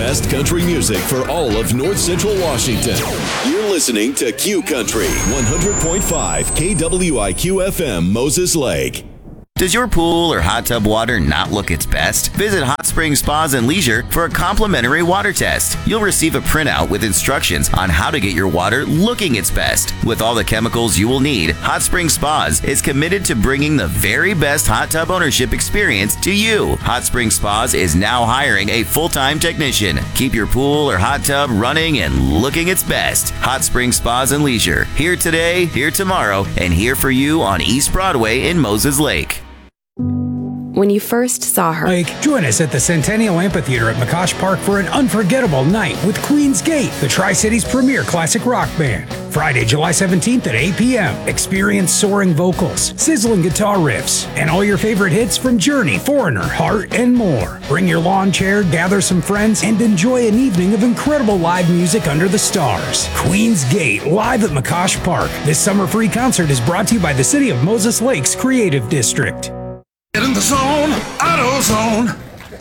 best country music for all of North Central Washington. You're listening to Q Country 100.5 KWIQ FM Moses Lake. Does your pool or hot tub water not look its best? Visit Hot Springs Spas and Leisure for a complimentary water test. You'll receive a printout with instructions on how to get your water looking its best. With all the chemicals you will need, Hot Springs Spas is committed to bringing the very best hot tub ownership experience to you. Hot Springs Spas is now hiring a full-time technician. Keep your pool or hot tub running and looking its best. Hot Springs Spas and Leisure. Here today, here tomorrow, and here for you on East Broadway in Moses Lake. When you first saw her, join us at the Centennial Amphitheater at McCosh Park for an unforgettable night with Queen's Gate, the Tri-Cities premier classic rock band. Friday, July 17th at 8 p.m. Experience soaring vocals, sizzling guitar riffs, and all your favorite hits from Journey, Foreigner, Heart, and more. Bring your lawn chair, gather some friends, and enjoy an evening of incredible live music under the stars. Queen's Gate, live at McCosh Park. This summer free concert is brought to you by the City of Moses Lake's Creative District. Get in the zone, AutoZone.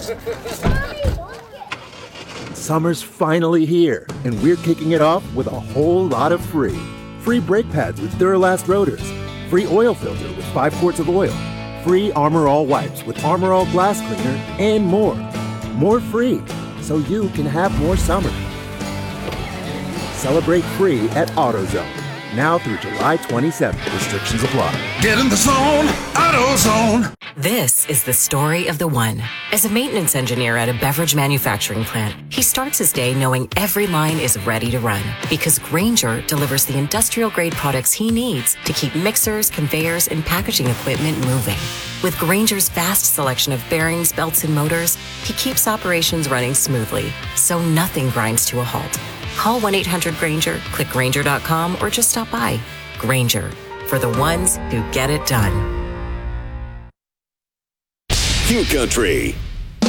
Summer's finally here, and we're kicking it off with a whole lot of free. Free brake pads with Duralast rotors. Free oil filter with 5 quarts of oil. Free Armor All wipes with Armor All glass cleaner, and more. More free, so you can have more summer. Celebrate free at AutoZone. Now through July 27th. Restrictions apply. Get in the zone, AutoZone. This is the story of the one. As a maintenance engineer at a beverage manufacturing plant, he starts his day knowing every line is ready to run because Grainger delivers the industrial-grade products he needs to keep mixers, conveyors, and packaging equipment moving. With Grainger's vast selection of bearings, belts, and motors, he keeps operations running smoothly, so nothing grinds to a halt. Call 1-800-GRAINGER, click Grainger.com, or just stop by. Grainger, for the ones who get it done. Q Country